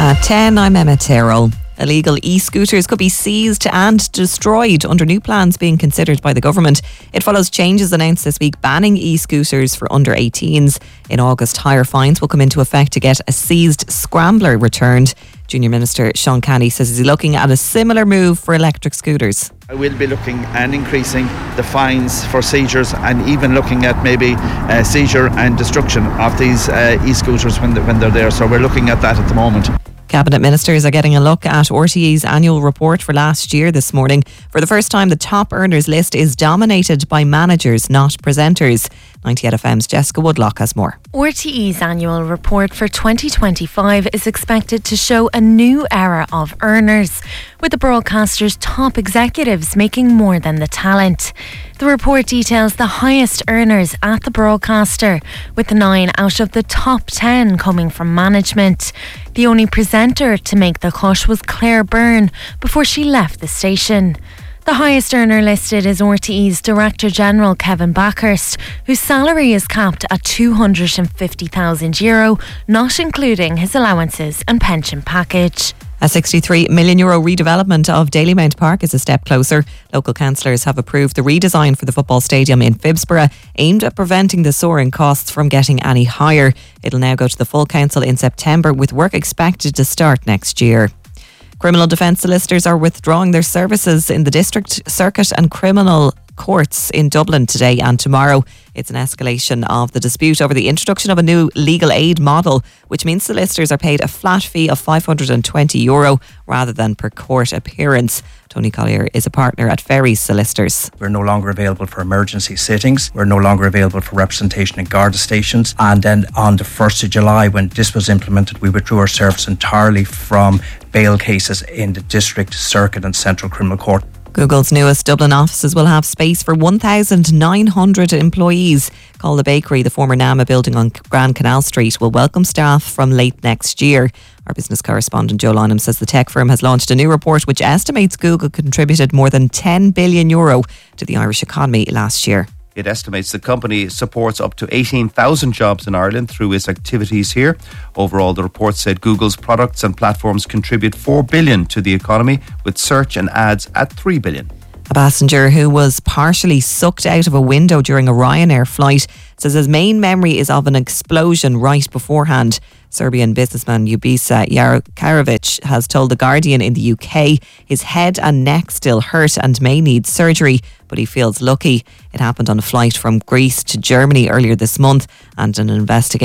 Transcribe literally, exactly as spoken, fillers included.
At ten, I'm Emma Terrell. Illegal e-scooters could be seized and destroyed under new plans being considered by the government. It follows changes announced this week banning e-scooters for under eighteens. In August, higher fines will come into effect to get a seized scrambler returned. Junior Minister Sean Canny says he's looking at a similar move for electric scooters. I will be looking and increasing the fines for seizures, and even looking at maybe uh, seizure and destruction of these uh, e-scooters when they're, when they're there. So we're looking at that at the moment. Cabinet ministers are getting a look at R T E's annual report for last year this morning. For the first time, the top earners list is dominated by managers, not presenters. ninety-eight F M's Jessica Woodlock has more. R T E's annual report for twenty twenty-five is expected to show a new era of earners, with the broadcaster's top executives making more than the talent. The report details the highest earners at the broadcaster, with nine out of the top ten coming from management. The only presenter to make the cut was Claire Byrne before she left the station. The highest earner listed is R T E's Director General Kevin Backhurst, whose salary is capped at two hundred fifty thousand euro, not including his allowances and pension package. A sixty-three million euro redevelopment of Dalymount Park is a step closer. Local councillors have approved the redesign for the football stadium in Phibsborough, aimed at preventing the soaring costs from getting any higher. It'll now go to the full council in September, with work expected to start next year. Criminal defence solicitors are withdrawing their services in the District, Circuit and Criminal Courts in Dublin today and tomorrow. It's an escalation of the dispute over the introduction of a new legal aid model, which means solicitors are paid a flat fee of five hundred twenty euro rather than per court appearance. Tony Collier is a partner at Ferries Solicitors. We're no longer available for emergency sittings. We're no longer available for representation in Garda stations. And then on the first of July, when this was implemented, we withdrew our service entirely from bail cases in the District, Circuit and Central Criminal Court. Google's newest Dublin offices will have space for one thousand nine hundred employees. Call the Bakery, the former NAMA building on Grand Canal Street, will welcome staff from late next year. Our business correspondent Joe Lynham says the tech firm has launched a new report which estimates Google contributed more than ten billion euro to the Irish economy last year. It estimates the company supports up to eighteen thousand jobs in Ireland through its activities here. Overall, the report said Google's products and platforms contribute four billion dollars to the economy, with search and ads at three billion dollars. A passenger who was partially sucked out of a window during a Ryanair flight says his main memory is of an explosion right beforehand. Serbian businessman Ubisa Karovic has told The Guardian in the U K his head and neck still hurt and may need surgery, but he feels lucky. It happened on a flight from Greece to Germany earlier this month, and an investigation